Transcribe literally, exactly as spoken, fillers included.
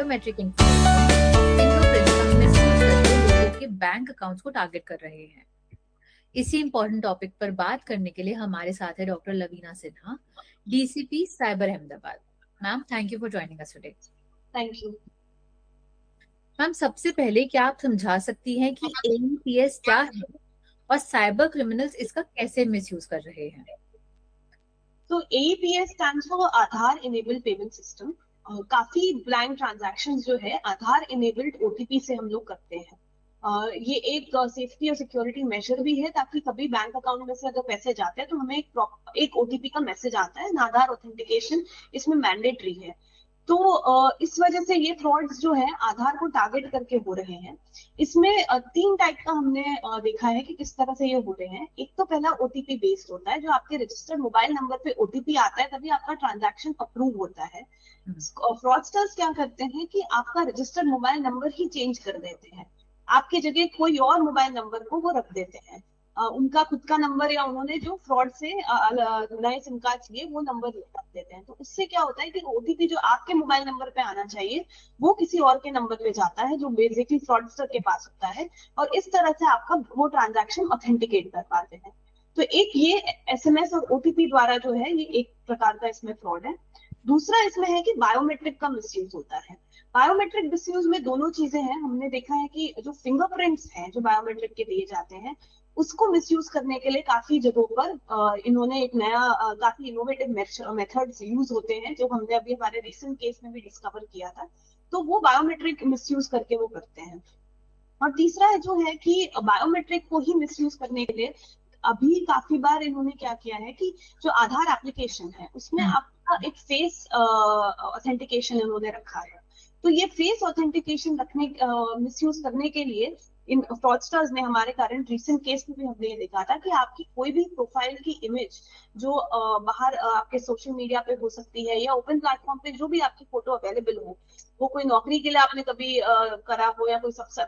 Biometric information fingerprints का misuse करके लोगों के बैंक अकाउंट्स को टारगेट कर रहे हैं। इसी इंपॉर्टेंट टॉपिक पर बात करने के लिए हमारे साथ है doctor Lavina Sinha, DCP cyber Ahmedabad. Ma'am, thank you for joining us today. Thank you. Ma'am, सबसे पहले क्या आप समझा सकती हैं कि एईपीएस क्या है और साइबर क्रिमिनल्स इसका कैसे मिसयूज कर रहे हैं? तो AEPS stands for Aadhaar enabled payment system. काफी बैंक ट्रांजैक्शंस जो है आधार इनेबल्ड ओटीपी से हम लोग करते हैं। uh, ये एक सेफ्टी और सिक्योरिटी मेजर भी है, ताकि कभी बैंक अकाउंट में से अगर पैसे जाते हैं तो हमें एक एक ओटीपी का मैसेज आता है। आधार ऑथेंटिकेशन इसमें मैंडेटरी है। तो uh, इस वजह से ये फ्रॉड्स जो है आधार को टारगेट करके हो रहे हैं। इसमें uh, तीन टाइप का हमने uh, देखा है कि किस तरह से ये हो रहे हैं। एक तो पहला ओटीपी बेस्ड होता है, जो आपके रजिस्टर्ड मोबाइल नंबर पे ओटीपी आता है तभी आपका ट्रांजैक्शन अप्रूव होता है। फ्रॉडस्टर्स क्या करते हैं कि आपका रजिस्टर्ड मोबाइल नंबर ही चेंज कर देते हैं, आपकी जगह कोई और मोबाइल नंबर को वो रख देते हैं। uh, उनका खुद का नंबर या उन्होंने जो फ्रॉड से नए सिम कार्ड लिए वो नंबर रख देते हैं। तो उससे क्या होता है कि ओटीपी जो आपके मोबाइल नंबर पे आना चाहिए वो किसी और के नंबर पे जाता है, जो बेसिकली फ्रॉडस्टर के पास होता है, और इस तरह से आपका वो ट्रांजैक्शन ऑथेंटिकेट कर पाते हैं। तो एक ये एसएमएस और ओटीपी द्वारा जो है ये एक प्रकार का इसमें फ्रॉड है। दूसरा इसमें है कि बायोमेट्रिक का मिसयूज होता है। बायोमेट्रिक मिसयूज में दोनों चीजें हैं। हमने देखा है कि जो फिंगरप्रिंट्स हैं जो बायोमेट्रिक के दिए जाते हैं उसको मिसयूज करने के लिए काफी जगहों पर इन्होंने एक नया काफी इनोवेटिव मेथड्स यूज होते हैं, जो हमने अभी हमारे रिसेंट केस में भी डिस्कवर किया था। तो वो बायोमेट्रिक मिसयूज करके वो करते हैं। और तीसरा जो है कि बायोमेट्रिक को ही मिसयूज करने के लिए अभी काफी बार इन्होंने क्या किया है कि जो आधार एप्लीकेशन है उसमें आपका एक फेस ऑथेंटिकेशन इन्होंने रखा है। तो ये फेस ऑथेंटिकेशन रखने मिसयूज करने के लिए इन फ्रॉडस्टर्स ने, हमारे करंट रिसेंट केस में भी हमने ये देखा था कि आपकी कोई भी प्रोफाइल की इमेज जो uh, बाहर uh, आपके सोशल मीडिया पे हो सकती है या ओपन प्लेटफॉर्म पे जो भी आपकी फोटो अवेलेबल हो, वो कोई नौकरी के लिए आपने कभी uh, करा हो या कोई सब